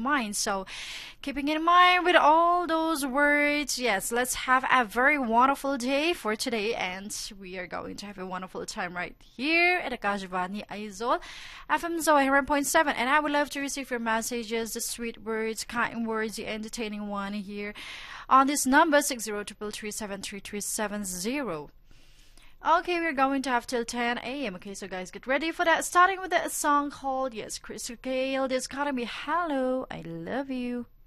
mind. So keeping in mind with all those words, yes, let's have a very wonderful day for today, and we are going to have a wonderful time right here at Akashvani Aizol FM Zoe 100.7. And I would love to receive your messages, the sweet words, kind words, the entertaining one here on this number 6033373370. Okay, we're going to have till 10 a.m. Okay, so guys, get ready for that. Starting with a song called, yes, Crystal Gale. This gonna be Hello, I Love You.